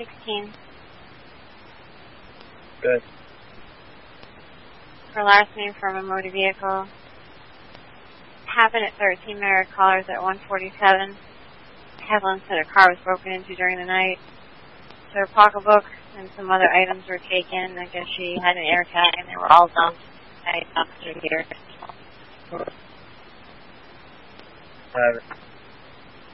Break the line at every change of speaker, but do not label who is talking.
16.
Good.
For larceny from a motor vehicle. Happened at 13 Merritt Callers at 1:47. Helen said her car was broken into during the night. So her pocketbook and some other items were taken. I guess she had an air tag and they were all dumped. I dumped through here.